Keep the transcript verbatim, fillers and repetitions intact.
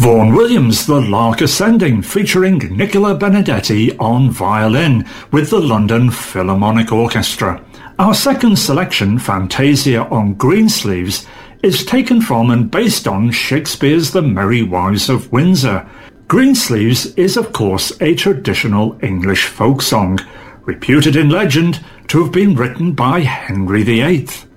Vaughan Williams' The Lark Ascending, featuring Nicola Benedetti on violin with the London Philharmonic Orchestra. Our second selection, Fantasia on Greensleeves, is taken from and based on Shakespeare's The Merry Wives of Windsor. Greensleeves is, of course, a traditional English folk song, reputed in legend to have been written by Henry the Eighth.